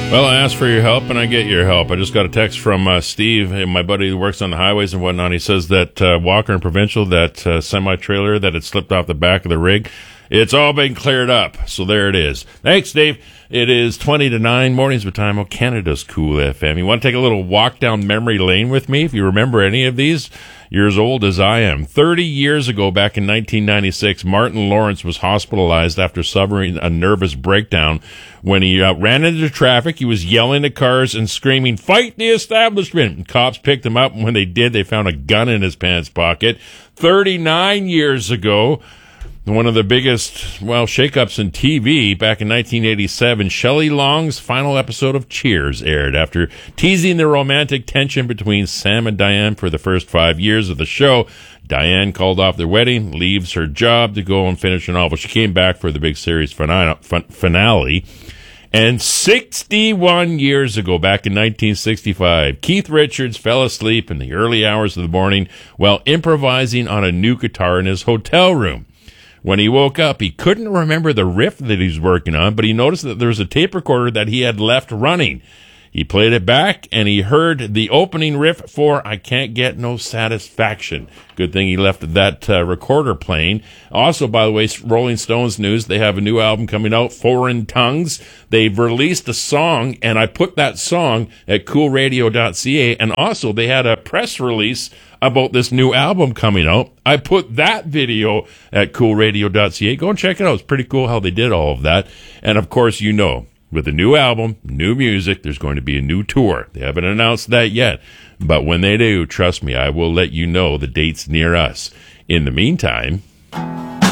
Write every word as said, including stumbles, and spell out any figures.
Well, I asked for your help, and I get your help. I just got a text from uh, Steve, my buddy who works on the highways and whatnot. He says that uh, Walker and Provincial, that uh, semi-trailer that had slipped off the back of the rig, it's all been cleared up. So there it is. Thanks, Steve. It is twenty to nine, mornings with Time on Canada's Cool F M. You want to take a little walk down memory lane with me? If you remember any of these, you're as old as I am. thirty years ago, back in nineteen ninety-six, Martin Lawrence was hospitalized after suffering a nervous breakdown. When he uh, ran into traffic, he was yelling at cars and screaming, "Fight the establishment!" And cops picked him up, and when they did, they found a gun in his pants pocket. thirty-nine years ago, one of the biggest, well, shakeups in T V, back in nineteen eighty-seven, Shelley Long's final episode of Cheers aired. After teasing the romantic tension between Sam and Diane for the first five years of the show, Diane called off their wedding, leaves her job to go and finish a novel. She came back for the big series finale. And sixty-one years ago, back in nineteen sixty-five, Keith Richards fell asleep in the early hours of the morning while improvising on a new guitar in his hotel room. When he woke up, he couldn't remember the riff that he was working on, but he noticed that there was a tape recorder that he had left running. He played it back, and he heard the opening riff for I Can't Get No Satisfaction. Good thing he left that uh, recorder playing. Also, by the way, Rolling Stones news, they have a new album coming out, Foreign Tongues. They've released a song, and I put that song at cool radio dot c a, and also they had a press release about this new album coming out. I put that video at cool radio dot c a. Go and check it out. It's pretty cool how they did all of that. And, of course, you know, with a new album, new music, there's going to be a new tour. They haven't announced that yet. But when they do, trust me, I will let you know the dates near us. In the meantime...